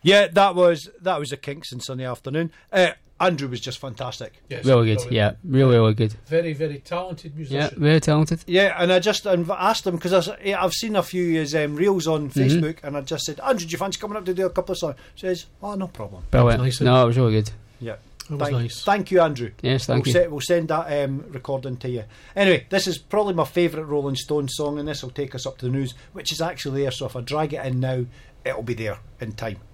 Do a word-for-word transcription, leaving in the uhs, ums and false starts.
Yeah, that was that was the Kinks on Sunday afternoon. Uh, Andrew was just fantastic. Yes, really good, brilliant. yeah, really, really good. Very, very talented musician. Yeah, very talented. Yeah, and I just asked him because I've seen a few of his um, reels on Facebook, mm-hmm. and I just said, Andrew, do you fancy coming up to do a couple of songs? He says, oh, no problem. Brilliant. Nice, no, it was really good. Yeah. That was thank, nice. Thank you, Andrew. Yes, thank we'll you. Se- we'll send that um, recording to you. Anyway, this is probably my favourite Rolling Stones song, and this will take us up to the news, which is actually there, so if I drag it in now, it'll be there in time.